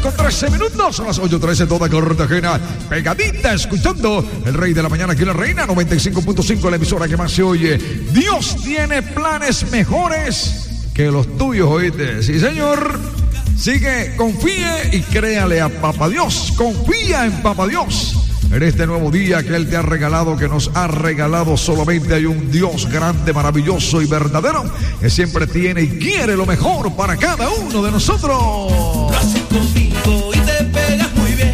con 13 minutos. Son las 8:13, toda Cartagena pegadita, escuchando el Rey de la Mañana aquí en La Reina 95.5, la emisora que más se oye. Dios tiene planes mejores que los tuyos, ¿oíste? Sí, señor. Sigue, confíe y créale a Papá Dios. Confía en Papá Dios. En este nuevo día que Él te ha regalado, que nos ha regalado, solamente hay un Dios grande, maravilloso y verdadero, que siempre tiene y quiere lo mejor para cada uno de nosotros. Lo haces conmigo y te pegas muy bien.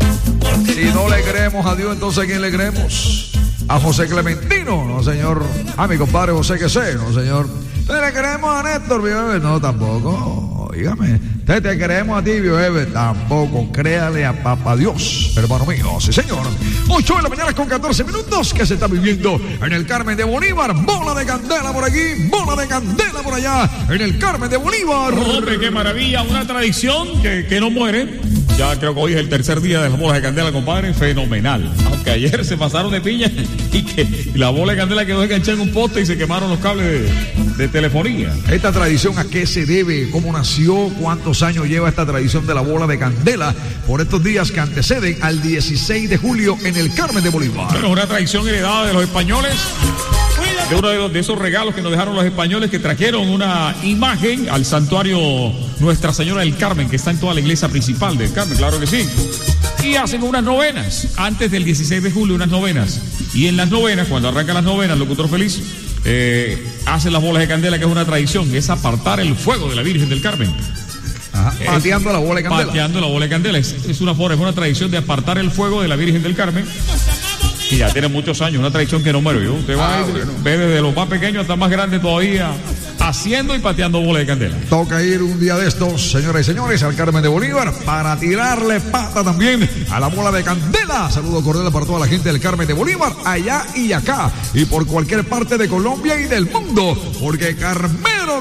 Si no le creemos a Dios, entonces ¿a quién le creemos? ¿A José Clementino? No, señor. A mi compadre José que sé, no, señor. ¿Le creemos a Néstor, Bioebe? No, tampoco. Dígame, te creemos a ti, Bioebe. Tampoco. Créale a Papá Dios, hermano mío. Sí, señor. 8 de la mañana con 14 minutos que se está viviendo en el Carmen de Bolívar. Bola de candela por aquí, bola de candela por allá, en el Carmen de Bolívar. Hombre, qué maravilla. Una tradición que no muere. Ya creo que hoy es el tercer día de las bolas de candela, compadre. Fenomenal. Aunque ayer se pasaron de piña y la bola de candela quedó enganchada en un poste y se quemaron los cables de telefonía. ¿Esta tradición a qué se debe? ¿Cómo nació? ¿Cuántos años lleva esta tradición de la bola de candela? Por estos días que anteceden al 16 de julio en el Carmen de Bolívar. Bueno, es una tradición heredada de los españoles. De uno de esos regalos que nos dejaron los españoles, que trajeron una imagen al santuario Nuestra Señora del Carmen, que está en toda la iglesia principal del Carmen, claro que sí. Y hacen unas novenas, antes del 16 de julio, unas novenas. Y en las novenas, cuando arrancan las novenas, locutor feliz, hacen las bolas de candela, que es una tradición, es apartar el fuego de la Virgen del Carmen. Ajá, pateando la bola de candela. Pateando la bola de candela. Es una tradición de apartar el fuego de la Virgen del Carmen. Y ya tiene muchos años, una tradición que no muere. Usted va a ver desde los más pequeños hasta más grandes todavía, haciendo y pateando bola de candela. Toca ir un día de estos, señoras y señores, al Carmen de Bolívar para tirarle pata también a la bola de candela. Saludo cordial para toda la gente del Carmen de Bolívar, allá y acá, y por cualquier parte de Colombia y del mundo, porque Carmelo